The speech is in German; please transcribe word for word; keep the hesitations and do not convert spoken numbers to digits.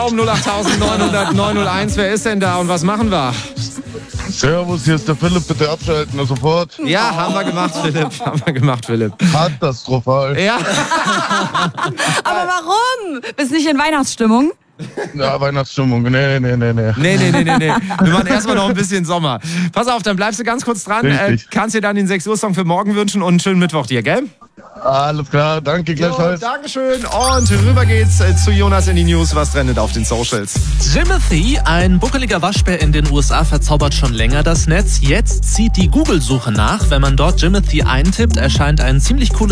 Um null acht neun null null neun null eins, wer ist denn da und was machen wir? Servus, hier ist der Philipp, bitte abschalten, na sofort. Ja, haben wir gemacht, Philipp, haben wir gemacht, Philipp. Katastrophal. Ja. Aber warum? Bist nicht in Weihnachtsstimmung? Ja, Weihnachtsstimmung, nee, nee, nee, nee. Nee, nee, nee, nee, nee. Wir machen erstmal noch ein bisschen Sommer. Pass auf, dann bleibst du ganz kurz dran. Äh, kannst dir dann den sechs Uhr Song für morgen wünschen und einen schönen Mittwoch dir, gell? Alles klar, danke gleichfalls. Dankeschön und rüber geht's äh, zu Jonas in die News. Was trendet auf den Socials? Jimothy, ein buckeliger Waschbär in den U S A, verzaubert schon länger das Netz. Jetzt zieht die Google-Suche nach. Wenn man dort Jimothy eintippt, erscheint ein ziemlich cooles